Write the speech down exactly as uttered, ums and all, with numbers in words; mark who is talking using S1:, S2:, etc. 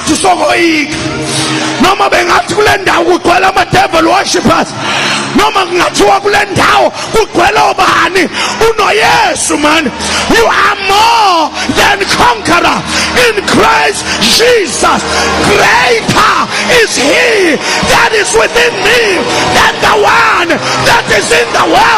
S1: ngathi sokoyika, noma bengathi kule ndawo kugcwele ama-devil worshippers, noma kungathiwa kule ndawo kugcwele obani, unoyesu man. You are more than conqueror in Christ Jesus. Greater is he that is within me than the one that is in the world.